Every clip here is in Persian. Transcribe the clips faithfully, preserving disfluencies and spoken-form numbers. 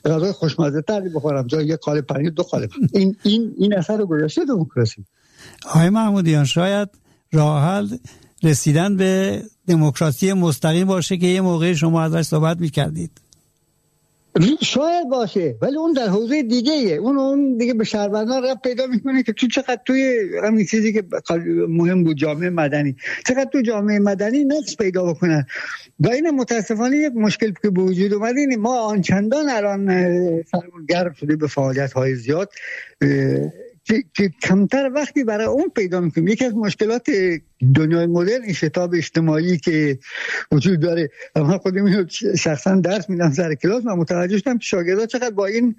غذای خوشمزه تری بخورم جای یک قالب پنیر دو قالب. این این این اثر گذشته دموکراسی. آقای محمودیان، شاید راه حل رسیدن به دموکراسی مستقیم باشه که یه موقع شما ازش صحبت می‌کردید. شاید باشه، ولی اون در حوزه دیگه ایه. اون اون دیگه به شهروندان رب پیدا میکنه که تو چقدر توی همین چیزی که مهم بود، جامعه مدنی، چقدر تو جامعه مدنی نقص پیدا بکنن. و این متاسفانه یک مشکل که به وجود اومد اینه، ما آنچندان الان سرمون گرم شده به فعالیت‌های زیاد که, که کمتر وقتی برای اون پیدا میکنیم. یکی از مشکلات دنیای مدرن این شتاب اجتماعی که وجود داره. من خودم شخصا درس میدم سر کلاس، من متوجه شدم که شاگردها چقدر با این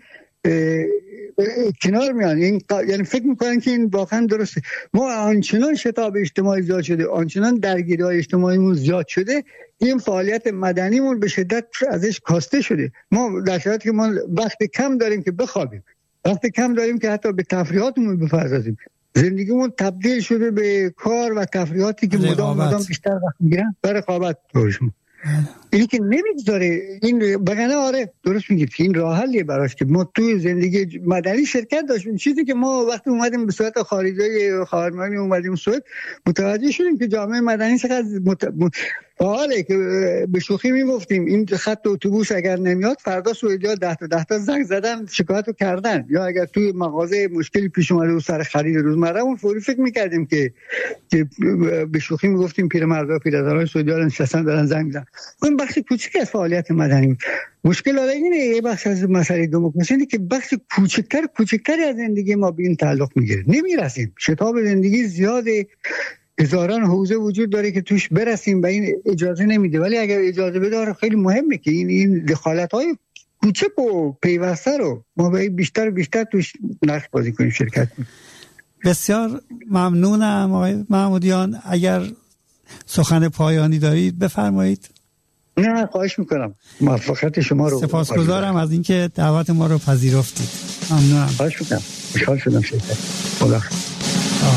کنار میان، این یعنی فکر میکنن که این واقعا درسته. ما آنچنان شتاب اجتماعی زیاد شده، آنچنان درگیری‌های اجتماعیمون زیاد شده، این فعالیت مدنیمون به شدت ازش کاسته شده. ما در شرایطی که ما وقت کم داریم که بخوابیم، وقت کم داریم که حتی به تفریحاتمون بپردازیم، زندگیمون تبدیل شده به کار و تفریحاتی که مدام مدام بیشتر وقت میگیرن برای رقابت دورشون. اینی که نمیگذاره این بگنه. آره درست میگید که این راه حلیه براش که ما توی زندگی مدنی شرکت داشتیم. چیزی که ما وقتی اومدیم به صورت خارجی خاورمیانه اومدیم سوئد، متوجه شدیم که جامعه مدنی چقدر مت... حاله که به شوخی میگفتیم این خط اتوبوس اگر نمیاد فردا سوئدی‌ها ده تا ده تا زنگ زدن شکایتو کردن، یا اگر توی مغازه مشکلی پیش اومده و سر خرید روزمره اون فوری فکر میکردیم که که به شوخی میگفتیم پیرمردا پیرزنای سوئدی‌ها نشستن دارن زنگ میزنن. این بخش کوچیک از فعالیت مدنی. مشکل حالا اینه، یه بخش از مسئله دموکراسی اینه که بخش کوچکتر کوچکتری از زندگی ما به این تعلق میگیره، نمیرسیم. شتاب زندگی زیاده، هزاران حوزه وجود داره که توش برسیم و این اجازه نمیده. ولی اگر اجازه بده خیلی مهمه که این این دخالت‌های کوچک و پیوسته رو ما باید بیشتر و بیشتر توش نقش بازی کنیم، شرکت کنیم. بسیار ممنونم آقای محمودیان. اگر سخن پایانی دارید بفرمایید. نه خواهش میکنم. موفقیت شما رو. سپاسگزارم از اینکه دعوت ما رو پذیرفتید. ممنونم. خواهش میکنم. خوشحال شدم. شرکت. خدا